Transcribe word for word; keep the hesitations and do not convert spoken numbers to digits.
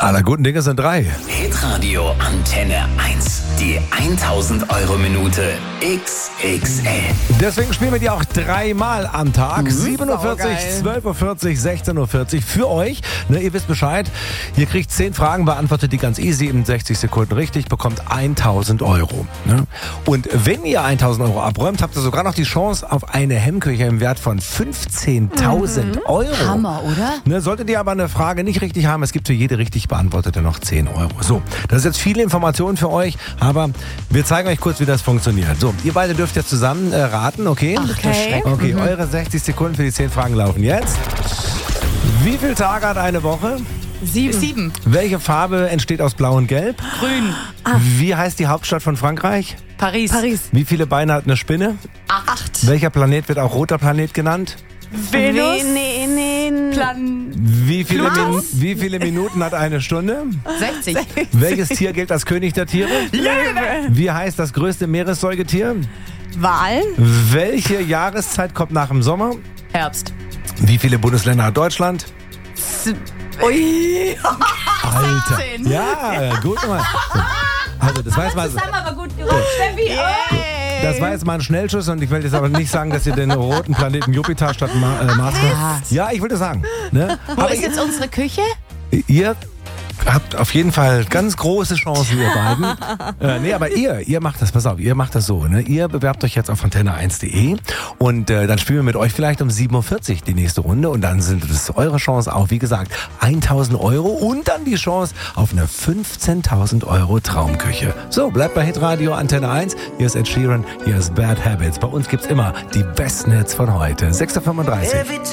Aller guten Dinge sind drei. Hitradio Antenne eins. Die tausend Euro Minute X X L. Deswegen spielen wir die auch dreimal am Tag. Mhm, sieben Uhr vierzig, saugeil. zwölf Uhr vierzig, sechzehn Uhr vierzig für euch. Ne, ihr wisst Bescheid. Ihr kriegt zehn Fragen, beantwortet die ganz easy in sechzig Sekunden richtig, bekommt tausend Euro. Ne? Und wenn ihr tausend Euro abräumt, habt ihr sogar noch die Chance auf eine Hemmküche im Wert von fünfzehntausend Mhm. Euro. Hammer, oder? Ne, solltet ihr aber eine Frage nicht richtig haben, es gibt für jede richtig beantwortete noch zehn Euro. So, das ist jetzt viele Informationen für euch, aber wir zeigen euch kurz, wie das funktioniert. So, ihr beide dürft jetzt zusammen äh, raten, okay? Ach, du Schreck. Okay, eure sechzig Sekunden für die zehn Fragen laufen jetzt. Wie viele Tage hat eine Woche? Sieben. Sieben. Welche Farbe entsteht aus Blau und Gelb? Grün. Wie heißt die Hauptstadt von Frankreich? Paris. Paris. Wie viele Beine hat eine Spinne? Acht. Welcher Planet wird auch roter Planet genannt? Venus. Nee, nee, Plan. Wie viele, Min Plutus. wie viele Minuten hat eine Stunde? sechzig. Welches Tier gilt als König der Tiere? Löwe. Wie heißt das größte Meeressäugetier? Wal. Welche Jahreszeit kommt nach dem Sommer? Herbst. Wie viele Bundesländer hat Deutschland? Ui. Alter. sechzehn. Ja, gut mal. Also das war jetzt mal, Das haben wir aber gut gerückt, Steffi. das war jetzt mal ein Schnellschuss und ich will jetzt aber nicht sagen, dass ihr den roten Planeten Jupiter statt Ma äh, Mars habt. Ja, ich wollte sagen. Ne? Wo Aber ist jetzt unsere Küche? ihr habt auf jeden Fall ganz große Chancen, ihr beiden. äh, nee, aber ihr, ihr macht das, pass auf, ihr macht das so, ne? Ihr bewerbt euch jetzt auf antenne eins punkt de und äh, dann spielen wir mit euch vielleicht um sieben Uhr vierzig die nächste Runde und dann sind das eure Chance auch, wie gesagt, tausend Euro und dann die Chance auf eine fünfzehntausend Euro Traumküche. So, bleibt bei Hitradio Antenne eins. Hier ist Ed Sheeran, hier ist Bad Habits. Bei uns gibt's immer die besten Hits von heute. sechs Uhr fünfunddreißig.